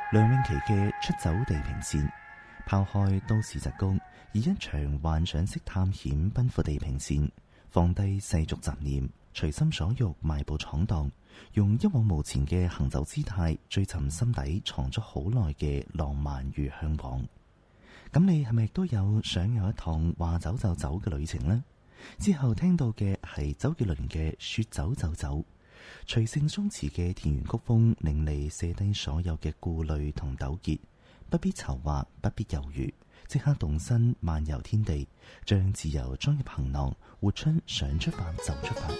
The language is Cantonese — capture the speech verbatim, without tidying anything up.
梁詠琪嘅出走地平線，拋開都市疾谷，以一場幻想式探險奔赴地平線，放低世俗雜念，隨心所欲邁步闖蕩，用一往無前嘅行走姿態追尋心底藏咗好耐嘅浪漫與向往。咁你係咪都有想有一趟話走就走嘅旅程呢？之後聽到嘅係周杰倫嘅說走就走，隨性鬆弛嘅田園曲風令你卸低所有嘅顧慮同糾結，不必籌劃，不必猶豫，即刻動身漫遊天地，將自由裝入行囊，活出想出發就出發。